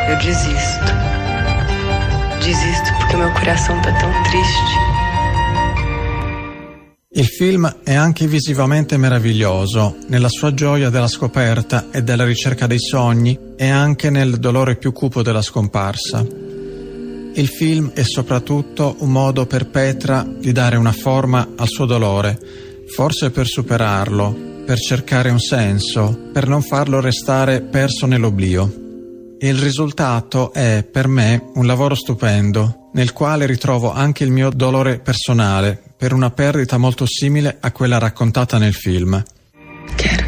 eu desisto. Desisto porque meu coração tá tão triste. Il film è anche visivamente meraviglioso, nella sua gioia della scoperta e della ricerca dei sogni e anche nel dolore più cupo della scomparsa. Il film è soprattutto un modo per Petra di dare una forma al suo dolore, forse per superarlo, per cercare un senso, per non farlo restare perso nell'oblio. Il risultato è, per me, un lavoro stupendo, nel quale ritrovo anche il mio dolore personale per una perdita molto simile a quella raccontata nel film. Quero